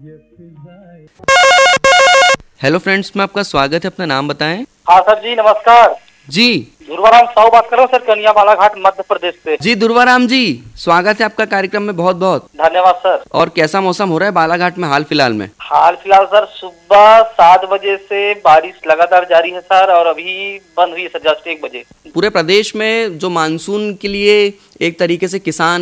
Hello friends, में आपका स्वागत है। अपना नाम बताएं। हाँ सर जी, नमस्कार जी ध्रुवाराम साहू बात कर रहा हूँ सर, कन्या बालाघाट मध्य प्रदेश से। जी दुर्वाराम जी, स्वागत है आपका कार्यक्रम में। बहुत बहुत धन्यवाद सर। और कैसा मौसम हो रहा है बालाघाट में हाल फिलहाल में? हाल फिलहाल सर सुबह 7 बजे से बारिश लगातार जारी है सर, और अभी बंद हुई है सर जस्ट 1 बजे। पूरे प्रदेश में जो मानसून के लिए एक तरीके से किसान